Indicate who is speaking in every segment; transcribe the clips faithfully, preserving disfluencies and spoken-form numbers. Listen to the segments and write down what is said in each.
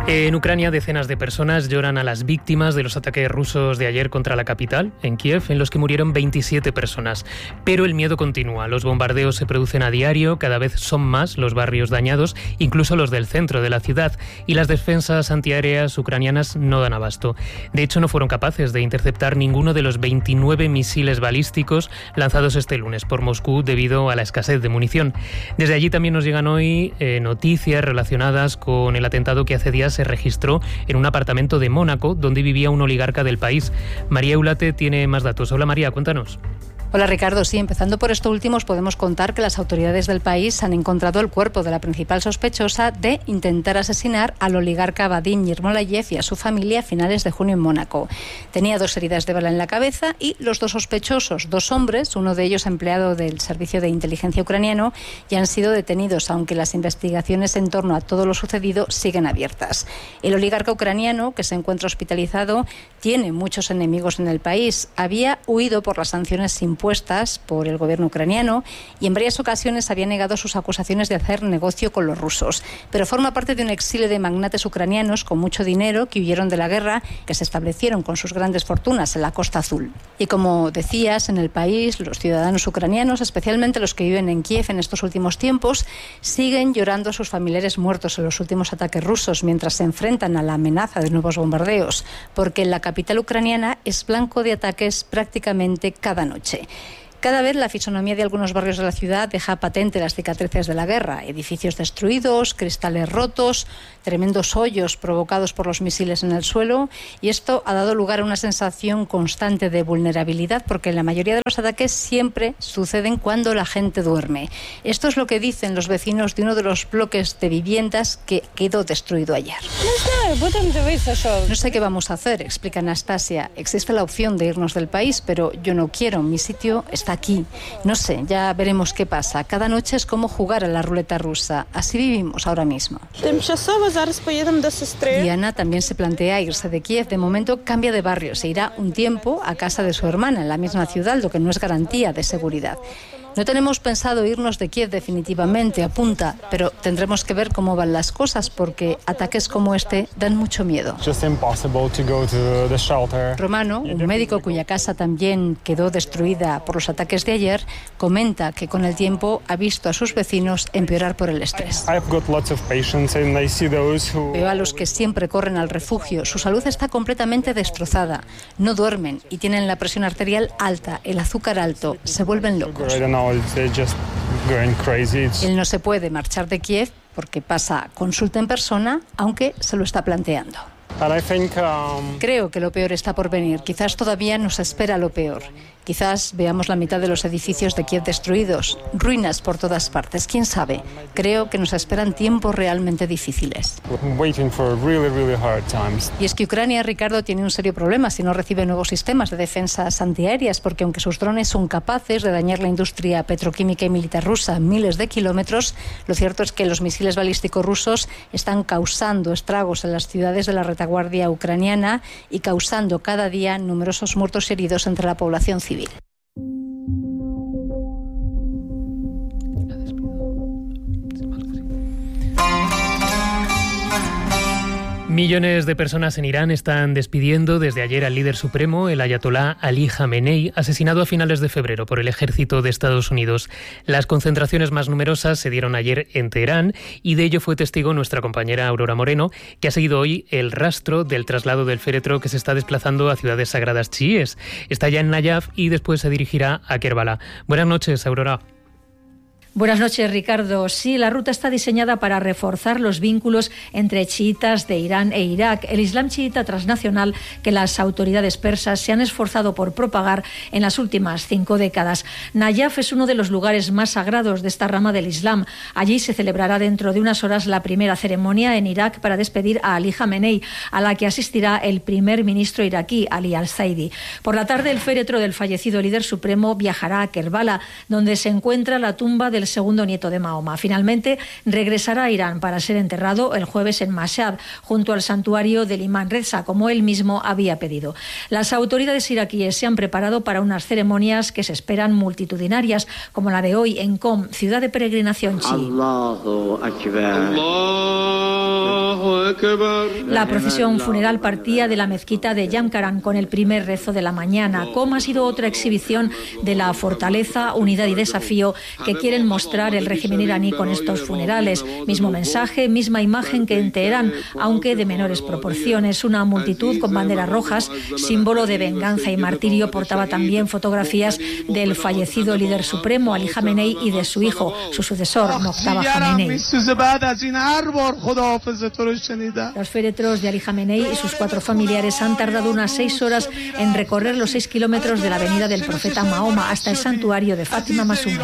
Speaker 1: En Ucrania, decenas de personas lloran a las víctimas de los ataques rusos de ayer contra la capital, en Kiev, en los que murieron veintisiete personas. Pero el miedo continúa. Los bombardeos se producen a diario, cada vez son más los barrios dañados, incluso los del centro de la ciudad, y las defensas antiaéreas ucranianas no dan abasto. De hecho, no fueron capaces de interceptar ninguno de los veintinueve misiles balísticos lanzados este lunes por Moscú debido a la escasez de munición. Desde allí también nos llegan hoy eh, noticias relacionadas con el atentado que hace días se registró en un apartamento de Mónaco donde vivía un oligarca del país. María Eulate tiene más datos. Hola María, cuéntanos.
Speaker 2: Hola Ricardo, sí, empezando por esto último, os podemos contar que las autoridades del país han encontrado el cuerpo de la principal sospechosa de intentar asesinar al oligarca Vadim Yermolayev y a su familia a finales de junio en Mónaco. Tenía dos heridas de bala en la cabeza y los dos sospechosos, dos hombres, uno de ellos empleado del servicio de inteligencia ucraniano, ya han sido detenidos, aunque las investigaciones en torno a todo lo sucedido siguen abiertas. El oligarca ucraniano, que se encuentra hospitalizado, tiene muchos enemigos en el país. Había huido por las sanciones impuestas puestas por el gobierno ucraniano y en varias ocasiones había negado sus acusaciones de hacer negocio con los rusos. Pero forma parte de un exilio de magnates ucranianos con mucho dinero que huyeron de la guerra, que se establecieron con sus grandes fortunas en la Costa Azul. Y como decías, en el país, los ciudadanos ucranianos, especialmente los que viven en Kiev en estos últimos tiempos, siguen llorando a sus familiares muertos en los últimos ataques rusos mientras se enfrentan a la amenaza de nuevos bombardeos, porque la capital ucraniana es blanco de ataques prácticamente cada noche. Cada vez la fisonomía de algunos barrios de la ciudad deja patente las cicatrices de la guerra. Edificios destruidos, cristales rotos, tremendos hoyos provocados por los misiles en el suelo, y esto ha dado lugar a una sensación constante de vulnerabilidad porque la mayoría de los ataques siempre suceden cuando la gente duerme. Esto es lo que dicen los vecinos de uno de los bloques de viviendas que quedó destruido ayer. No sé qué vamos a hacer, explica Anastasia. Existe la opción de irnos del país, pero yo no quiero. Mi sitio está aquí. No sé, ya veremos qué pasa. Cada noche es como jugar a la ruleta rusa. Así vivimos ahora mismo. Diana también se plantea irse de Kiev. De momento cambia de barrio. Se irá un tiempo a casa de su hermana en la misma ciudad, lo que no es garantía de seguridad. No tenemos pensado irnos de Kiev definitivamente, apunta, pero tendremos que ver cómo van las cosas porque ataques como este dan mucho miedo. Romano, un médico cuya casa también quedó destruida por los ataques de ayer, comenta que con el tiempo ha visto a sus vecinos empeorar por el estrés. Veo a los que siempre corren al refugio. Su salud está completamente destrozada. No duermen y tienen la presión arterial alta, el azúcar alto. Se vuelven locos. Él no se puede marchar de Kiev porque pasa consulta en persona, aunque se lo está planteando. Creo que lo peor está por venir. Quizás todavía nos espera lo peor. Quizás veamos la mitad de los edificios de Kiev destruidos, ruinas por todas partes, quién sabe. Creo que nos esperan tiempos realmente difíciles. Y es que Ucrania, Ricardo, tiene un serio problema si no recibe nuevos sistemas de defensas antiaéreas, porque aunque sus drones son capaces de dañar la industria petroquímica y militar rusa a miles de kilómetros, lo cierto es que los misiles balísticos rusos están causando estragos en las ciudades de la retaguardia ucraniana y causando cada día numerosos muertos y heridos entre la población civil.
Speaker 1: Millones de personas en Irán están despidiendo desde ayer al líder supremo, el ayatolá Ali Jamenei, asesinado a finales de febrero por el ejército de Estados Unidos. Las concentraciones más numerosas se dieron ayer en Teherán y de ello fue testigo nuestra compañera Aurora Moreno, que ha seguido hoy el rastro del traslado del féretro que se está desplazando a ciudades sagradas chiíes. Está ya en Nayaf y después se dirigirá a Kerbala. Buenas noches, Aurora.
Speaker 3: Buenas noches, Ricardo. Sí, la ruta está diseñada para reforzar los vínculos entre chiitas de Irán e Irak, el Islam chiita transnacional que las autoridades persas se han esforzado por propagar en las últimas cinco décadas. Nayaf es uno de los lugares más sagrados de esta rama del Islam. Allí se celebrará dentro de unas horas la primera ceremonia en Irak para despedir a Ali Jamenei, a la que asistirá el primer ministro iraquí, Ali al-Zaidi. Por la tarde, el féretro del fallecido líder supremo viajará a Kerbala, donde se encuentra la tumba del segundo nieto de Mahoma. Finalmente, regresará a Irán para ser enterrado el jueves en Mashhad, junto al santuario del Imán Reza, como él mismo había pedido. Las autoridades iraquíes se han preparado para unas ceremonias que se esperan multitudinarias, como la de hoy en Qom, ciudad de peregrinación chií.
Speaker 4: Allahu Akbar. Allahu
Speaker 3: La procesión funeral partía de la mezquita de Yamkaran con el primer rezo de la mañana. Qom ha sido otra exhibición de la fortaleza, unidad y desafío que quieren mostrar el régimen iraní con estos funerales. Mismo mensaje, misma imagen que en Teherán, aunque de menores proporciones. Una multitud con banderas rojas, símbolo de venganza y martirio, portaba también fotografías del fallecido líder supremo Ali Khamenei y de su hijo, su sucesor Mojtaba Khamenei. Los féretros de Ali Khamenei y sus cuatro familiares han tardado unas seis horas en recorrer los seis kilómetros de la avenida del profeta Mahoma hasta el santuario de Fátima Masumi.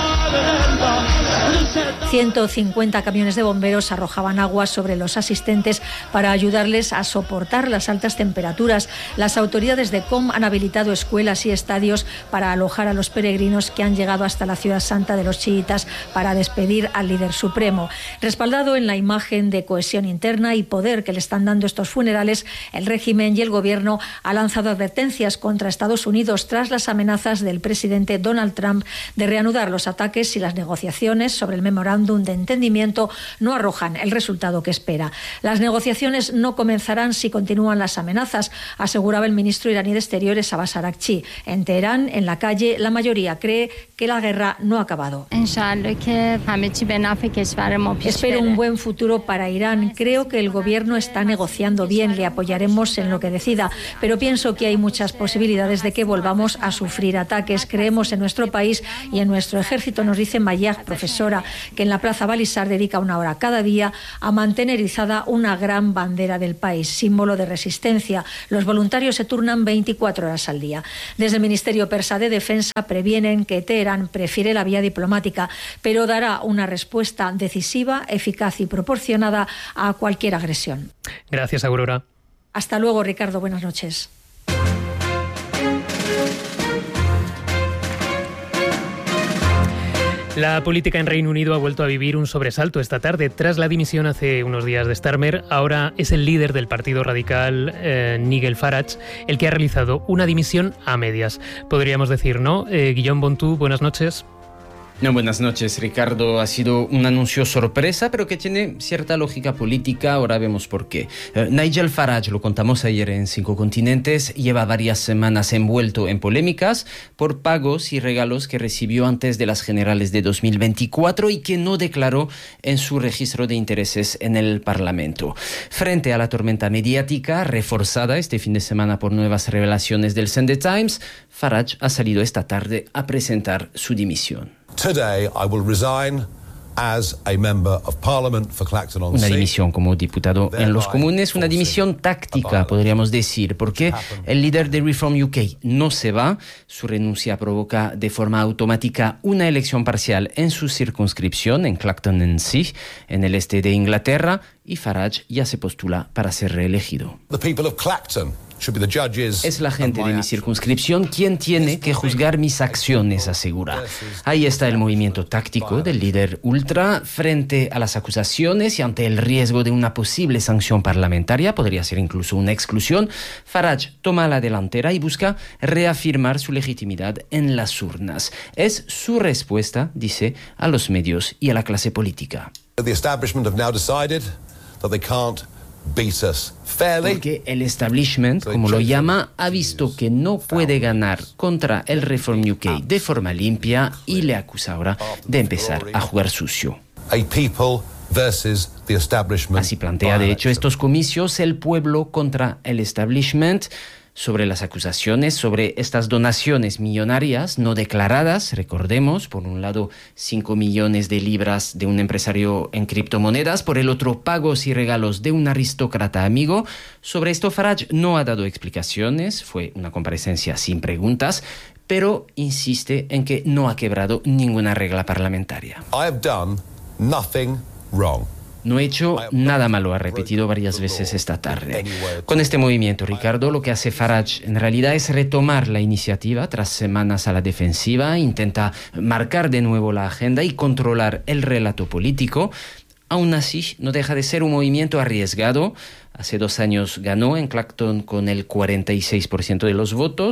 Speaker 3: ciento cincuenta camiones de bomberos arrojaban agua sobre los asistentes para ayudarles a soportar las altas temperaturas. Las autoridades de Qom han habilitado escuelas y estadios para alojar a los peregrinos que han llegado hasta la ciudad santa de los chiitas para despedir al líder supremo. Respaldado en la imagen de cohesión interna y poder que le están dando estos funerales, el régimen y el gobierno han lanzado advertencias contra Estados Unidos tras las amenazas del presidente Donald Trump de reanudar los ataques si las negociaciones sobre el memorándum de entendimiento no arrojan el resultado que espera. Las negociaciones no comenzarán si continúan las amenazas, aseguraba el ministro iraní de Exteriores Abbas Araghchi. En Teherán, en la calle, la mayoría cree que la guerra no ha acabado. Espero un buen futuro para Irán. Creo que el gobierno está negociando bien, le apoyaremos en lo que decida, pero pienso que hay muchas posibilidades de que volvamos a sufrir ataques. Creemos en nuestro país y en nuestro ejército, nos dice Mayag, profesora, que en la Plaza Balisar dedica una hora cada día a mantener izada una gran bandera del país, símbolo de resistencia. Los voluntarios se turnan veinticuatro horas al día. Desde el Ministerio Persa de Defensa previenen que Teherán prefiere la vía diplomática, pero dará una respuesta decisiva, eficaz y proporcionada a cualquier agresión.
Speaker 1: Gracias, Aurora.
Speaker 3: Hasta luego, Ricardo. Buenas noches.
Speaker 1: La política en Reino Unido ha vuelto a vivir un sobresalto esta tarde. Tras la dimisión hace unos días de Starmer, ahora es el líder del Partido Radical, eh, Nigel Farage, el que ha realizado una dimisión a medias. Podríamos decir, ¿no? Eh, Guillaume Bontú, buenas noches.
Speaker 4: No, buenas noches, Ricardo. Ha sido un anuncio sorpresa, pero que tiene cierta lógica política. Ahora vemos por qué. Uh, Nigel Farage, lo contamos ayer en Cinco Continentes, lleva varias semanas envuelto en polémicas por pagos y regalos que recibió antes de las generales de dos mil veinticuatro y que no declaró en su registro de intereses en el Parlamento. Frente a la tormenta mediática, reforzada este fin de semana por nuevas revelaciones del Sunday Times, Farage ha salido esta tarde a presentar su dimisión.
Speaker 5: Today I will resign as a member of Parliament for Clacton-on-Sea.
Speaker 4: Una dimisión como diputado en los comunes, una dimisión táctica, podríamos decir, porque el líder de Reform U K no se va. Su renuncia provoca de forma automática una elección parcial en su circunscripción en Clacton-on-Sea, en el este de Inglaterra, y Farage ya se postula para ser reelegido.
Speaker 5: The people of Clacton
Speaker 4: Es la gente de mi circunscripción quien tiene que juzgar mis acciones, asegura. Ahí está el movimiento táctico del líder ultra frente a las acusaciones y ante el riesgo de una posible sanción parlamentaria, podría ser incluso una exclusión. Farage toma la delantera y busca reafirmar su legitimidad en las urnas. Es su respuesta, dice, a los medios y a la clase política.
Speaker 5: The establishment have now decided that they can't beat us fairly.
Speaker 4: Porque el establishment, como lo llama, ha visto que no puede ganar contra el Reform U K de forma limpia y le acusa ahora de empezar a jugar sucio.
Speaker 5: A people versus the establishment.
Speaker 4: Así plantea, de hecho, estos comicios el pueblo contra el establishment. Sobre las acusaciones, sobre estas donaciones millonarias no declaradas, recordemos, por un lado cinco millones de libras de un empresario en criptomonedas, por el otro pagos y regalos de un aristócrata amigo. Sobre esto Farage no ha dado explicaciones, fue una comparecencia sin preguntas, pero insiste en que no ha quebrado ninguna regla parlamentaria.
Speaker 5: I have done nothing wrong.
Speaker 4: No he hecho nada malo, ha repetido varias veces esta tarde. Con este movimiento, Ricardo, lo que hace Farage en realidad es retomar la iniciativa tras semanas a la defensiva, intenta marcar de nuevo la agenda y controlar el relato político. Aún así, no deja de ser un movimiento arriesgado. Hace dos años ganó en Clacton con el cuarenta y seis por ciento de los votos,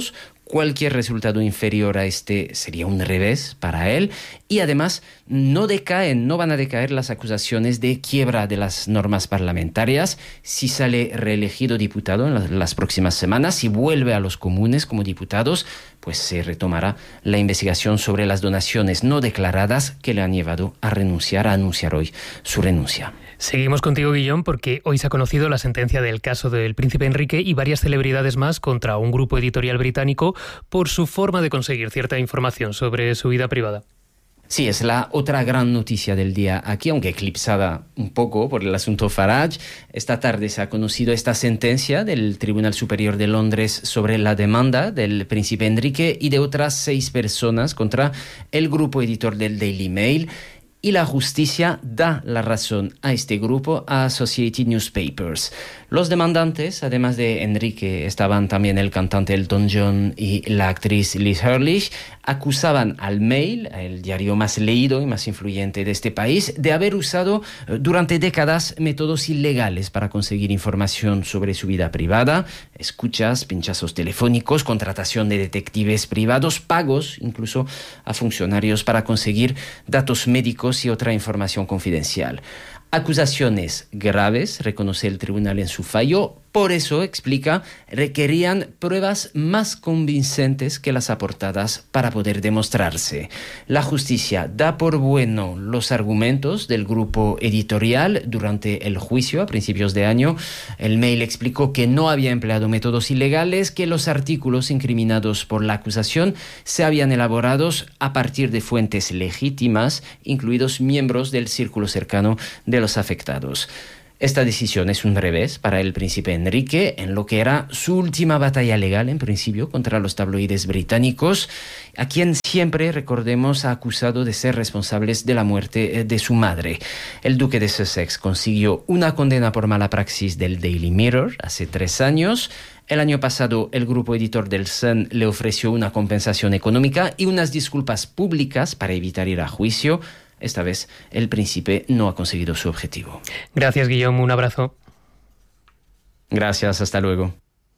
Speaker 4: Cualquier resultado inferior a este sería un revés para él, y además no decaen, no van a decaer las acusaciones de quiebra de las normas parlamentarias. Si sale reelegido diputado en las, las próximas semanas, si vuelve a los comunes como diputados, pues se retomará la investigación sobre las donaciones no declaradas que le han llevado a renunciar, a anunciar hoy su renuncia.
Speaker 1: Seguimos contigo, Guillón, porque hoy se ha conocido la sentencia del caso del príncipe Enrique y varias celebridades más contra un grupo editorial británico por su forma de conseguir cierta información sobre su vida privada.
Speaker 4: Sí, es la otra gran noticia del día aquí, aunque eclipsada un poco por el asunto Farage. Esta tarde se ha conocido esta sentencia del Tribunal Superior de Londres sobre la demanda del príncipe Enrique y de otras seis personas contra el grupo editor del Daily Mail. Y la justicia da la razón a este grupo, a Associated Newspapers. Los demandantes, además de Enrique, estaban también el cantante Elton John y la actriz Liz Hurley, acusaban al Mail, el diario más leído y más influyente de este país, de haber usado durante décadas métodos ilegales para conseguir información sobre su vida privada, escuchas, pinchazos telefónicos, contratación de detectives privados, pagos incluso a funcionarios para conseguir datos médicos y otra información confidencial. Acusaciones graves, reconoce el tribunal en su fallo. Por eso, explica, requerían pruebas más convincentes que las aportadas para poder demostrarse. La justicia da por bueno los argumentos del grupo editorial durante el juicio a principios de año. El Mail explicó que no había empleado métodos ilegales, que los artículos incriminados por la acusación se habían elaborado a partir de fuentes legítimas, incluidos miembros del círculo cercano de los afectados. Esta decisión es un revés para el príncipe Enrique en lo que era su última batalla legal, en principio, contra los tabloides británicos, a quien siempre, recordemos, ha acusado de ser responsables de la muerte de su madre. El duque de Sussex consiguió una condena por mala praxis del Daily Mirror hace tres años. El año pasado, el grupo editor del Sun le ofreció una compensación económica y unas disculpas públicas para evitar ir a juicio. Esta vez el príncipe no ha conseguido su objetivo.
Speaker 1: Gracias, Guillaume. Un abrazo.
Speaker 4: Gracias, hasta luego.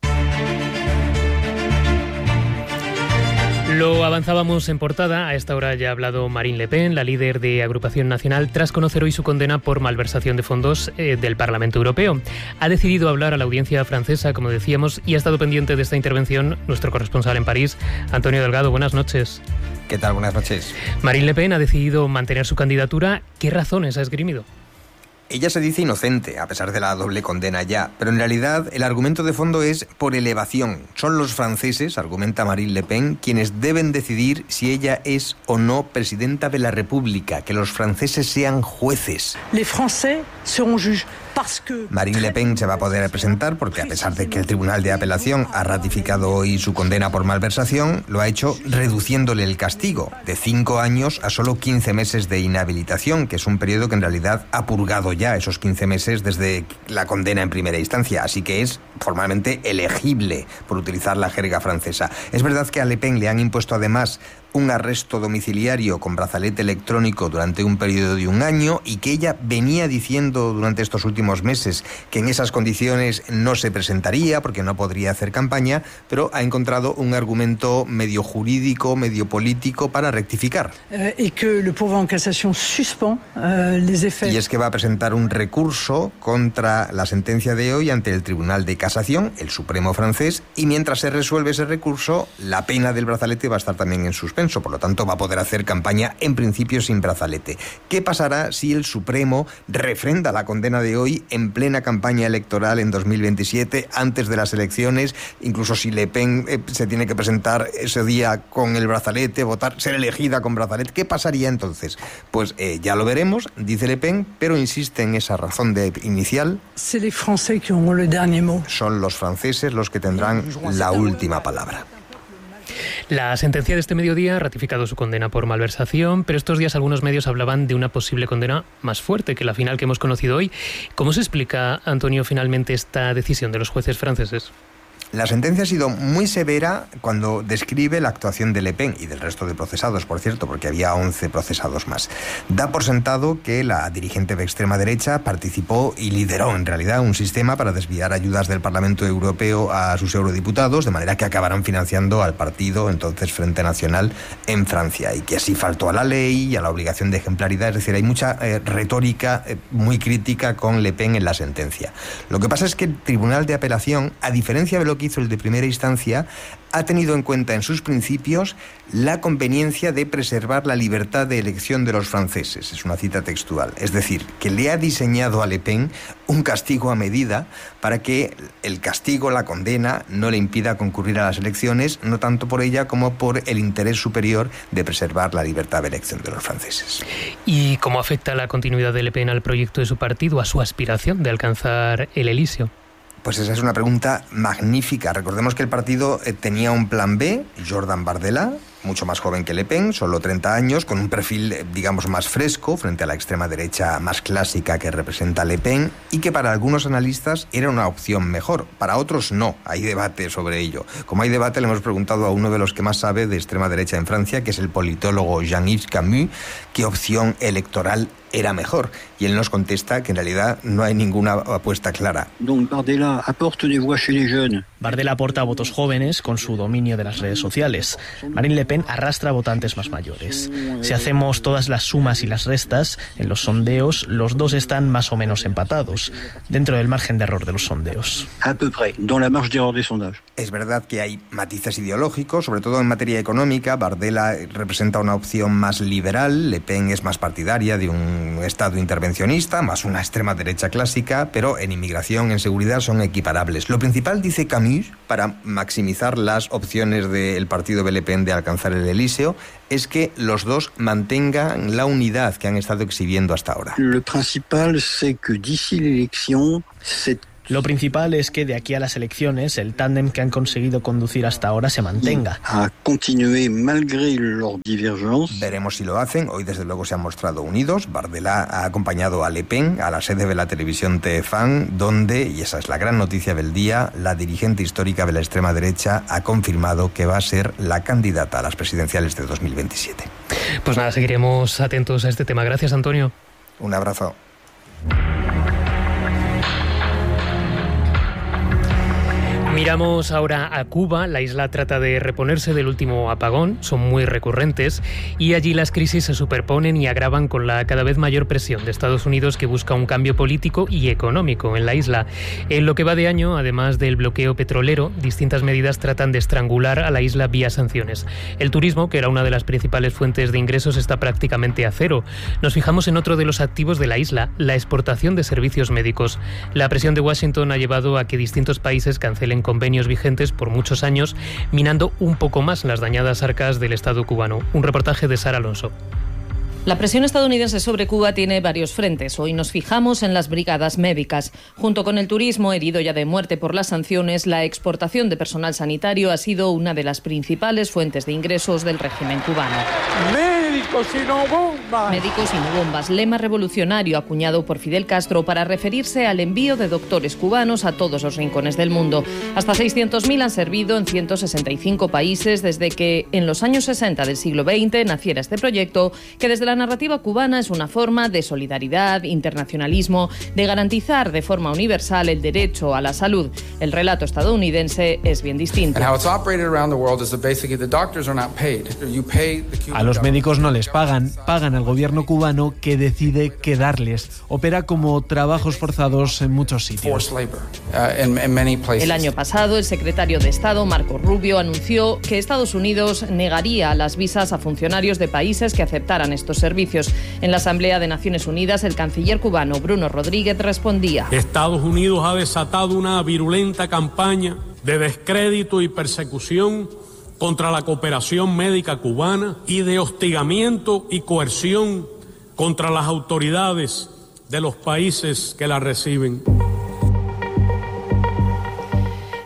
Speaker 1: Lo avanzábamos en portada. A esta hora ya ha hablado Marine Le Pen, la líder de Agrupación Nacional, tras conocer hoy su condena por malversación de fondos eh, del Parlamento Europeo. Ha decidido hablar a la audiencia francesa, como decíamos, y ha estado pendiente de esta intervención nuestro corresponsal en París, Antonio Delgado. Buenas noches.
Speaker 6: ¿Qué tal? Buenas noches.
Speaker 1: Marine Le Pen ha decidido mantener su candidatura. ¿Qué razones ha esgrimido?
Speaker 6: Ella se dice inocente, a pesar de la doble condena ya, pero en realidad el argumento de fondo es por elevación. Son los franceses, argumenta Marine Le Pen, quienes deben decidir si ella es o no presidenta de la República, que los franceses sean jueces.
Speaker 7: Les Français seront juges.
Speaker 6: Marine Le Pen se va a poder presentar porque, a pesar de que el Tribunal de Apelación ha ratificado hoy su condena por malversación, lo ha hecho reduciéndole el castigo de cinco años a solo quince meses de inhabilitación, que es un periodo que en realidad ha purgado ya esos quince meses desde la condena en primera instancia, así que es formalmente elegible, por utilizar la jerga francesa. Es verdad que a Le Pen le han impuesto además un arresto domiciliario con brazalete electrónico durante un periodo de un año y que ella venía diciendo durante estos últimos meses que en esas condiciones no se presentaría porque no podría hacer campaña, pero ha encontrado un argumento medio jurídico, medio político para rectificar.
Speaker 7: Eh, y que le pourvoi en cassation suspend eh, les effets.
Speaker 6: Y es que va a presentar un recurso contra la sentencia de hoy ante el Tribunal de Casación, el Supremo francés, y mientras se resuelve ese recurso, la pena del brazalete va a estar también en suspenso. Por lo tanto, va a poder hacer campaña en principio sin brazalete. ¿Qué pasará si el Supremo refrenda la condena de hoy en plena campaña electoral en dos mil veintisiete, antes de las elecciones? Incluso si Le Pen eh, se tiene que presentar ese día con el brazalete, votar, ser elegida con brazalete. ¿Qué pasaría entonces? Pues eh, ya lo veremos, dice Le Pen, pero insiste en esa razón de inicial.
Speaker 7: C'est les Français qui auront le dernier mot.
Speaker 6: Son los franceses los que tendrán la última palabra.
Speaker 1: La sentencia de este mediodía ha ratificado su condena por malversación, pero estos días algunos medios hablaban de una posible condena más fuerte que la final que hemos conocido hoy. ¿Cómo se explica, Antonio, finalmente esta decisión de los jueces franceses?
Speaker 6: La sentencia ha sido muy severa cuando describe la actuación de Le Pen y del resto de procesados, por cierto, porque había once procesados más. Da por sentado que la dirigente de extrema derecha participó y lideró en realidad un sistema para desviar ayudas del Parlamento Europeo a sus eurodiputados, de manera que acabaran financiando al partido, entonces Frente Nacional, en Francia, y que así faltó a la ley y a la obligación de ejemplaridad. Es decir, hay mucha eh, retórica eh, muy crítica con Le Pen en la sentencia. Lo que pasa es que el Tribunal de Apelación, a diferencia de lo que hizo el de primera instancia, ha tenido en cuenta en sus principios la conveniencia de preservar la libertad de elección de los franceses. Es una cita textual. Es decir, que le ha diseñado a Le Pen un castigo a medida para que el castigo, la condena, no le impida concurrir a las elecciones, no tanto por ella como por el interés superior de preservar la libertad de elección de los franceses.
Speaker 1: ¿Y cómo afecta la continuidad de Le Pen al proyecto de su partido, a su aspiración de alcanzar el Elíseo?
Speaker 6: Pues esa es una pregunta magnífica. Recordemos que el partido eh, tenía un plan B, Jordan Bardella, mucho más joven que Le Pen, solo treinta años, con un perfil, eh, digamos, más fresco frente a la extrema derecha más clásica que representa Le Pen, y que para algunos analistas era una opción mejor. Para otros no, hay debate sobre ello. Como hay debate, le hemos preguntado a uno de los que más sabe de extrema derecha en Francia, que es el politólogo Jean-Yves Camus, qué opción electoral era mejor. Y él nos contesta que en realidad no hay ninguna apuesta clara.
Speaker 8: Donc Bardella aporte des voix chez les jeunes.
Speaker 9: Bardella aporta votos jóvenes con su dominio de las redes sociales. Marine Le Pen arrastra votantes más mayores. Si hacemos todas las sumas y las restas, en los sondeos los dos están más o menos empatados, dentro del margen de error de los sondeos.
Speaker 8: À peu près, dans la marge d'erreur des sondages.
Speaker 6: Es verdad que hay matices ideológicos, sobre todo en materia económica. Bardella representa una opción más liberal, Le Pen es más partidaria de un Estado intervencionista, más una extrema derecha clásica, pero en inmigración, en seguridad son equiparables. Lo principal, dice Camus, para maximizar las opciones del partido de Le Pen de alcanzar el Elíseo, es que los dos mantengan la unidad que han estado exhibiendo hasta ahora.
Speaker 8: Le principal, c'est que d'ici l'élection, c'est
Speaker 9: Lo principal es que de aquí a las elecciones el tándem que han conseguido conducir hasta ahora se mantenga.
Speaker 8: A continuer malgré leurs divergences.
Speaker 6: Veremos si lo hacen. Hoy desde luego se han mostrado unidos. Bardella ha acompañado a Le Pen a la sede de la televisión T F A N, donde, y esa es la gran noticia del día, la dirigente histórica de la extrema derecha ha confirmado que va a ser la candidata a las presidenciales de dos mil veintisiete.
Speaker 1: Pues nada, seguiremos atentos a este tema. Gracias, Antonio.
Speaker 6: Un abrazo.
Speaker 1: Miramos ahora a Cuba. La isla trata de reponerse del último apagón, son muy recurrentes, y allí las crisis se superponen y agravan con la cada vez mayor presión de Estados Unidos, que busca un cambio político y económico en la isla. En lo que va de año, además del bloqueo petrolero, distintas medidas tratan de estrangular a la isla vía sanciones. El turismo, que era una de las principales fuentes de ingresos, está prácticamente a cero. Nos fijamos en otro de los activos de la isla, la exportación de servicios médicos. La presión de Washington ha llevado a que distintos países cancelen convenios vigentes por muchos años, minando un poco más las dañadas arcas del Estado cubano. Un reportaje de Sara Alonso.
Speaker 10: La presión estadounidense sobre Cuba tiene varios frentes. Hoy nos fijamos en las brigadas médicas. Junto con el turismo, herido ya de muerte por las sanciones, la exportación de personal sanitario ha sido una de las principales fuentes de ingresos del régimen cubano.
Speaker 11: ¡Médicos y no bombas!
Speaker 10: Médicos y no bombas, lema revolucionario acuñado por Fidel Castro para referirse al envío de doctores cubanos a todos los rincones del mundo. Hasta seiscientos mil han servido en ciento sesenta y cinco países desde que, en los años sesenta del siglo veinte, naciera este proyecto, que desde la narrativa cubana es una forma de solidaridad, internacionalismo, de garantizar de forma universal el derecho a la salud. El relato estadounidense es bien distinto.
Speaker 12: A los médicos no les pagan, pagan al gobierno cubano, que decide qué darles. Opera como trabajos forzados en muchos sitios.
Speaker 10: El año pasado, el secretario de Estado, Marco Rubio, anunció que Estados Unidos negaría las visas a funcionarios de países que aceptaran estos servicios. En la Asamblea de Naciones Unidas, el canciller cubano Bruno Rodríguez respondía:
Speaker 11: Estados Unidos ha desatado una virulenta campaña de descrédito y persecución contra la cooperación médica cubana y de hostigamiento y coerción contra las autoridades de los países que la reciben.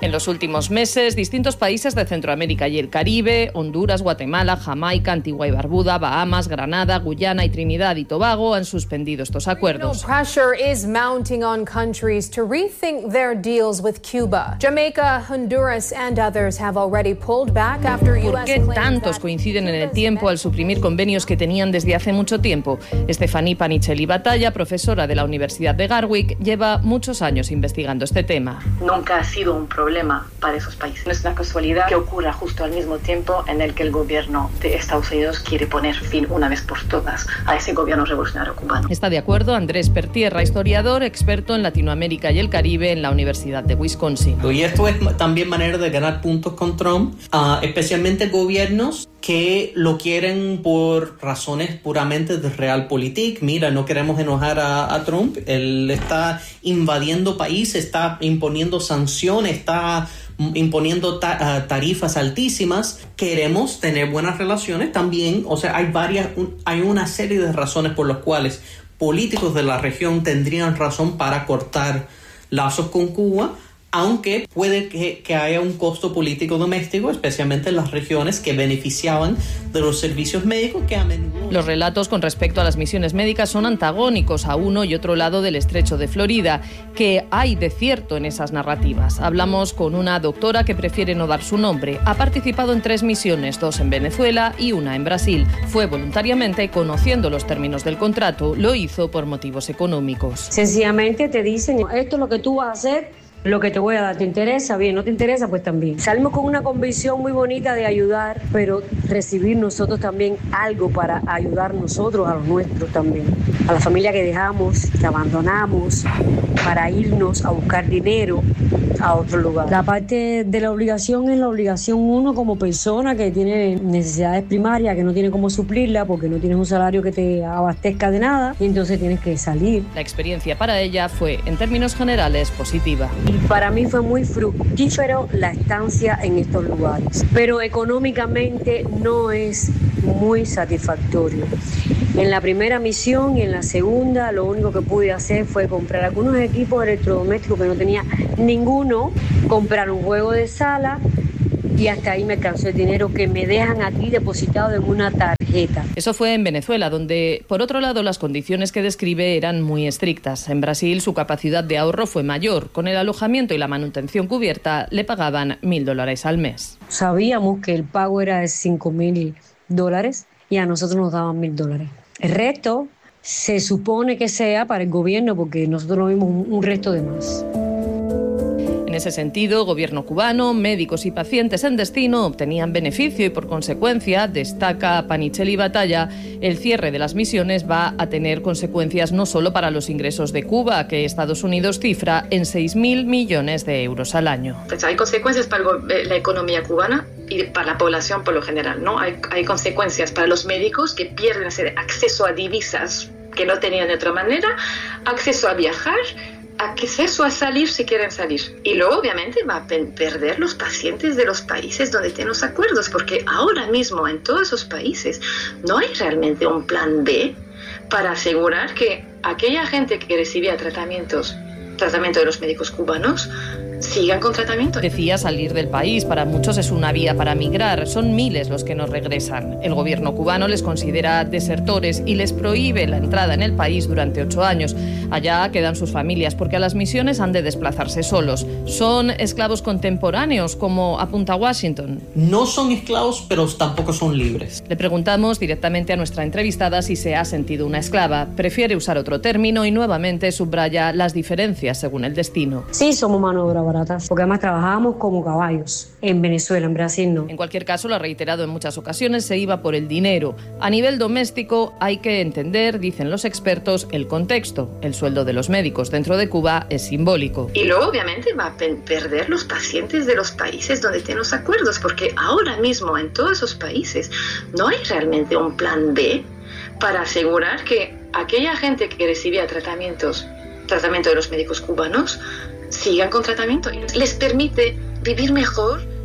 Speaker 10: En los últimos meses, distintos países de Centroamérica y el Caribe, Honduras, Guatemala, Jamaica, Antigua y Barbuda, Bahamas, Granada, Guyana y Trinidad y Tobago han suspendido estos acuerdos.
Speaker 13: Pressure is mounting on countries to rethink their deals with Cuba. Jamaica, Honduras and others have already pulled back after U S
Speaker 10: ¿Por qué tantos coinciden en el tiempo al suprimir convenios que tenían desde hace mucho tiempo? Stephanie Panichelli Batalla, profesora de la Universidad de Garwick, lleva muchos años investigando este tema.
Speaker 14: Nunca ha sido un problema para esos países. No es una casualidad que ocurra justo al mismo tiempo en el que el gobierno de Estados Unidos quiere poner fin una vez por todas a ese gobierno revolucionario cubano.
Speaker 10: Está de acuerdo Andrés Pertierra, historiador, experto en Latinoamérica y el Caribe en la Universidad de Wisconsin.
Speaker 15: Y esto es también manera de ganar puntos con Trump, uh, especialmente gobiernos que lo quieren por razones puramente de realpolitik. Mira, no queremos enojar a, a Trump, él está invadiendo países, está imponiendo sanciones, está imponiendo ta- uh, tarifas altísimas. Queremos tener buenas relaciones también. O sea, hay varias, un, hay una serie de razones por las cuales políticos de la región tendrían razón para cortar lazos con Cuba, aunque puede que, que haya un costo político doméstico, especialmente en las regiones que beneficiaban de los servicios médicos que a menudo...
Speaker 10: Los relatos con respecto a las misiones médicas son antagónicos a uno y otro lado del estrecho de Florida. ¿Qué hay de cierto en esas narrativas? Hablamos con una doctora que prefiere no dar su nombre. Ha participado en tres misiones, dos en Venezuela y una en Brasil. Fue voluntariamente, conociendo los términos del contrato, lo hizo por motivos económicos.
Speaker 16: Sencillamente te dicen, esto es lo que tú vas a hacer, lo que te voy a dar, ¿te interesa? Bien, ¿no te interesa? Pues también. Salimos con una convicción muy bonita de ayudar, pero recibir nosotros también algo para ayudar nosotros a los nuestros también. A la familia que dejamos, que abandonamos, para irnos a buscar dinero a otro lugar. La parte de la obligación es la obligación uno como persona que tiene necesidades primarias, que no tiene cómo suplirla porque no tienes un salario que te abastezca de nada y entonces tienes que salir.
Speaker 10: La experiencia para ella fue, en términos generales, positiva.
Speaker 16: Y para mí fue muy fructífero la estancia en estos lugares, pero económicamente no es muy satisfactorio. En la primera misión y en la segunda lo único que pude hacer fue comprar algunos equipos electrodomésticos que no tenía ninguno, comprar un juego de sala y hasta ahí me alcanzó el dinero que me dejan aquí depositado en una tarjeta.
Speaker 10: Eso fue en Venezuela, donde, por otro lado, las condiciones que describe eran muy estrictas. En Brasil, su capacidad de ahorro fue mayor. Con el alojamiento y la manutención cubierta, le pagaban mil dólares al mes.
Speaker 16: Sabíamos que el pago era de cinco mil dólares y a nosotros nos daban mil dólares. El resto se supone que sea para el gobierno porque nosotros no vimos un, un resto de más.
Speaker 10: En ese sentido, gobierno cubano, médicos y pacientes en destino obtenían beneficio y, por consecuencia, destaca Panichelli Batalla, el cierre de las misiones va a tener consecuencias no solo para los ingresos de Cuba, que Estados Unidos cifra en seis mil millones de euros al año.
Speaker 14: Pues hay consecuencias para la economía cubana y para la población por lo general, ¿no? Hay, hay consecuencias para los médicos que pierden ese acceso a divisas que no tenían de otra manera, acceso a viajar, acceso a salir si quieren salir. Y luego obviamente va a perder los pacientes de los países donde tienen los acuerdos, porque ahora mismo en todos esos países no hay realmente un plan B para asegurar que aquella gente que recibía tratamientos, tratamiento de los médicos cubanos, sigan con tratamiento.
Speaker 10: Decía salir del país. Para muchos es una vía para migrar. Son miles los que no regresan. El gobierno cubano les considera desertores y les prohíbe la entrada en el país durante ocho años. Allá quedan sus familias porque a las misiones han de desplazarse solos. Son esclavos contemporáneos, como apunta Washington.
Speaker 15: No son esclavos, pero tampoco son libres.
Speaker 10: Le preguntamos directamente a nuestra entrevistada si se ha sentido una esclava. Prefiere usar otro término y nuevamente subraya las diferencias según el destino.
Speaker 16: Sí, somos mano de obra baratas, porque además trabajábamos como caballos. En Venezuela, en Brasil no.
Speaker 10: En cualquier caso, lo ha reiterado en muchas ocasiones, se iba por el dinero. A nivel doméstico hay que entender, dicen los expertos, el contexto. El sueldo de los médicos dentro de Cuba es simbólico.
Speaker 14: Y luego obviamente va a perder los pacientes de los países donde tienen los acuerdos, porque ahora mismo en todos esos países no hay realmente un plan B para asegurar que aquella gente que recibía tratamientos, tratamiento de los médicos cubanos, sigan con tratamiento. Les permite vivir mejor,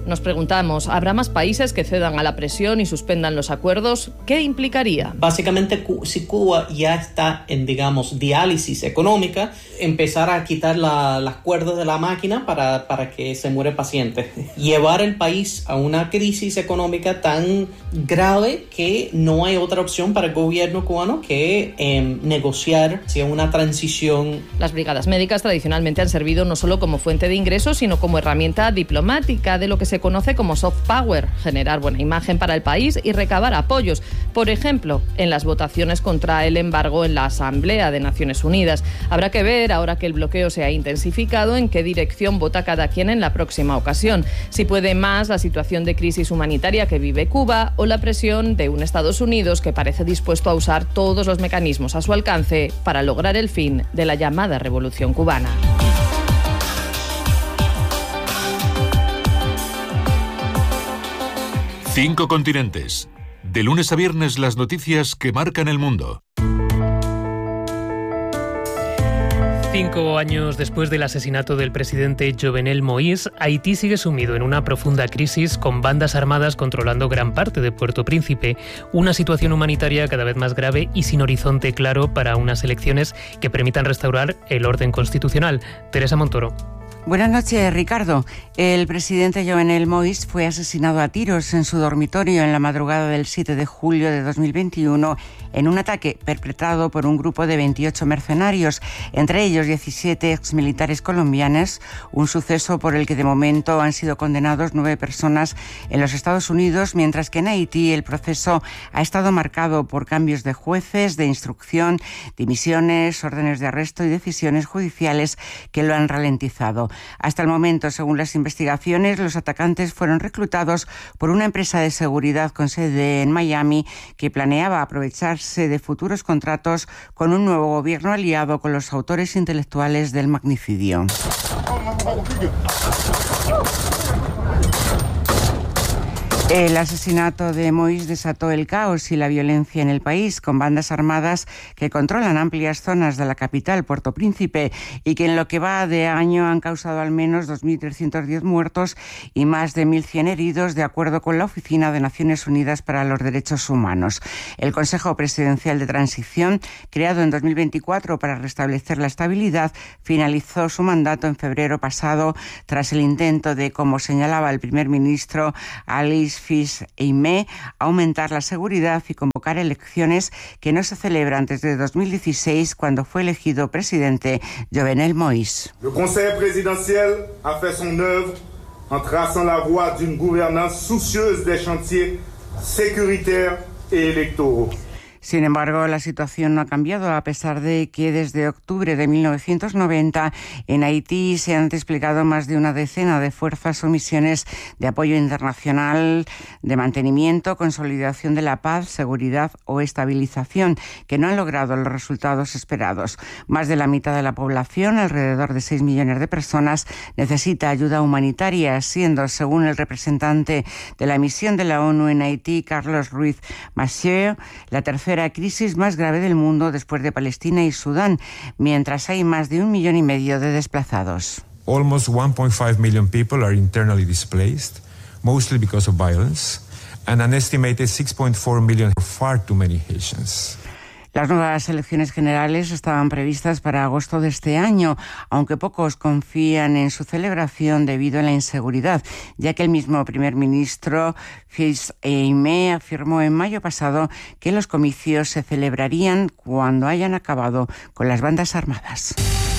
Speaker 10: Nos preguntamos, ¿habrá más países que cedan a la presión y suspendan los acuerdos? ¿Qué implicaría?
Speaker 15: Básicamente, si Cuba ya está en, digamos, diálisis económica, empezar a quitar la, las cuerdas de la máquina para, para que se muera el paciente. Llevar el país a una crisis económica tan grave que no hay otra opción para el gobierno cubano que eh, negociar hacia una transición.
Speaker 10: Las brigadas médicas tradicionalmente han servido no solo como fuente de ingresos, sino como herramienta diplomática de lo que se conoce como soft power, generar buena imagen para el país y recabar apoyos. Por ejemplo, en las votaciones contra el embargo en la Asamblea de Naciones Unidas. Habrá que ver, ahora que el bloqueo se ha intensificado, en qué dirección vota cada quien en la próxima ocasión. Si puede más la situación de crisis humanitaria que vive Cuba o la presión de un Estados Unidos que parece dispuesto a usar todos los mecanismos a su alcance para lograr el fin de la llamada Revolución Cubana.
Speaker 17: Cinco continentes. De lunes a viernes, las noticias que marcan el mundo.
Speaker 1: Cinco años después del asesinato del presidente Jovenel Moïse, Haití sigue sumido en una profunda crisis con bandas armadas controlando gran parte de Puerto Príncipe, una situación humanitaria cada vez más grave y sin horizonte claro para unas elecciones que permitan restaurar el orden constitucional. Teresa Montoro.
Speaker 18: Buenas noches, Ricardo. El presidente Jovenel Moïse fue asesinado a tiros en su dormitorio en la madrugada del siete de julio de dos mil veintiuno en un ataque perpetrado por un grupo de veintiocho mercenarios, entre ellos diecisiete exmilitares colombianos, un suceso por el que de momento han sido condenados nueve personas en los Estados Unidos, mientras que en Haití el proceso ha estado marcado por cambios de jueces, de instrucción, dimisiones, órdenes de arresto y decisiones judiciales que lo han ralentizado. Hasta el momento, según las investigaciones, los atacantes fueron reclutados por una empresa de seguridad con sede en Miami que planeaba aprovecharse de futuros contratos con un nuevo gobierno aliado con los autores intelectuales del magnicidio. El asesinato de Moïse desató el caos y la violencia en el país, con bandas armadas que controlan amplias zonas de la capital, Puerto Príncipe, y que en lo que va de año han causado al menos dos mil trescientos diez muertos y más de mil cien heridos, de acuerdo con la Oficina de Naciones Unidas para los Derechos Humanos. El Consejo Presidencial de Transición, creado en dos mil veinticuatro para restablecer la estabilidad, finalizó su mandato en febrero pasado tras el intento de, como señalaba el primer ministro Alice Fils-Aimé, aumentar la seguridad y convocar elecciones que no se celebran desde dos mil dieciséis, cuando fue elegido presidente Jovenel Moïse.
Speaker 19: Le Conseil présidentiel a fait son œuvre en traçant la voie d'une gouvernance soucieuse des chantiers sécuritaires et électoraux.
Speaker 18: Sin embargo, la situación no ha cambiado, a pesar de que desde octubre de mil novecientos noventa en Haití se han desplegado más de una decena de fuerzas o misiones de apoyo internacional, de mantenimiento, consolidación de la paz, seguridad o estabilización, que no han logrado los resultados esperados. Más de la mitad de la población, alrededor de seis millones de personas, necesita ayuda humanitaria, siendo, según el representante de la misión de la ONU en Haití, Carlos Ruiz Massieu, la tercera crisis más grave del mundo después de Palestina y Sudán, mientras hay más de un millón y medio de desplazados.
Speaker 20: Almost one point five million people are internally displaced, mostly because of violence, and an estimated six point four million are far too many Haitians.
Speaker 18: Las nuevas elecciones generales estaban previstas para agosto de este año, aunque pocos confían en su celebración debido a la inseguridad, ya que el mismo primer ministro Fils-Aimé afirmó en mayo pasado que los comicios se celebrarían cuando hayan acabado con las bandas armadas.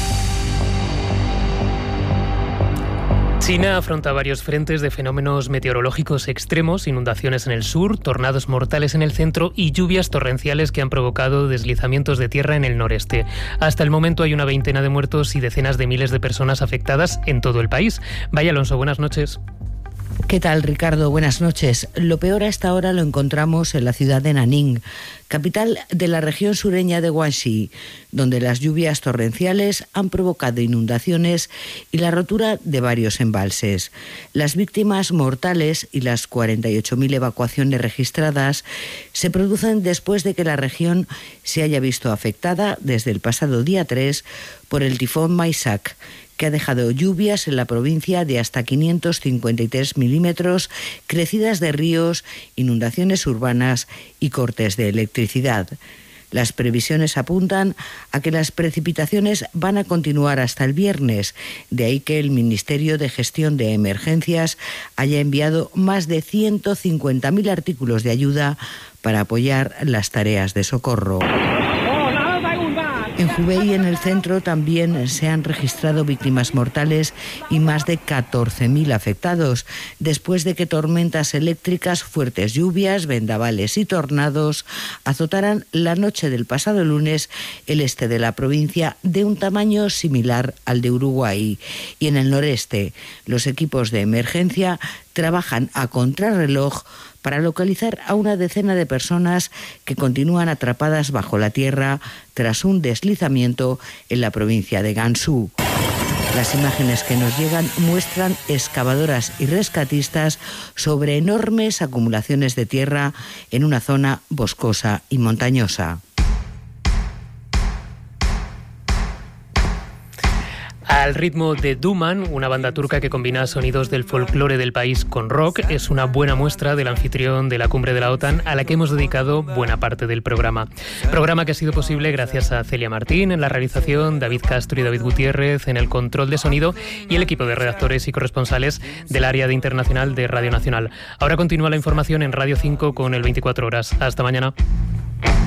Speaker 1: China afronta varios frentes de fenómenos meteorológicos extremos, inundaciones en el sur, tornados mortales en el centro y lluvias torrenciales que han provocado deslizamientos de tierra en el noreste. Hasta el momento hay una veintena de muertos y decenas de miles de personas afectadas en todo el país. Vaya Alonso, buenas noches.
Speaker 21: ¿Qué tal, Ricardo? Buenas noches. Lo peor a esta hora lo encontramos en la ciudad de Nanning, capital de la región sureña de Guangxi, donde las lluvias torrenciales han provocado inundaciones y la rotura de varios embalses. Las víctimas mortales y las cuarenta y ocho mil evacuaciones registradas se producen después de que la región se haya visto afectada desde el pasado día tres por el tifón Maisak, que ha dejado lluvias en la provincia de hasta quinientos cincuenta y tres milímetros, crecidas de ríos, inundaciones urbanas y cortes de electricidad. Las previsiones apuntan a que las precipitaciones van a continuar hasta el viernes, de ahí que el Ministerio de Gestión de Emergencias haya enviado más de ciento cincuenta mil artículos de ayuda para apoyar las tareas de socorro. En Hubei, en el centro, también se han registrado víctimas mortales y más de catorce mil afectados, después de que tormentas eléctricas, fuertes lluvias, vendavales y tornados azotaran la noche del pasado lunes el este de la provincia, de un tamaño similar al de Uruguay. Y en el noreste, los equipos de emergencia trabajan a contrarreloj para localizar a una decena de personas que continúan atrapadas bajo la tierra tras un deslizamiento en la provincia de Gansu. Las imágenes que nos llegan muestran excavadoras y rescatistas sobre enormes acumulaciones de tierra en una zona boscosa y montañosa.
Speaker 1: Al ritmo de Duman, una banda turca que combina sonidos del folclore del país con rock, es una buena muestra del anfitrión de la cumbre de la OTAN, a la que hemos dedicado buena parte del programa. Programa que ha sido posible gracias a Celia Martín en la realización, David Castro y David Gutiérrez en el control de sonido y el equipo de redactores y corresponsales del área de internacional de Radio Nacional. Ahora continúa la información en Radio cinco con el veinticuatro horas. Hasta mañana.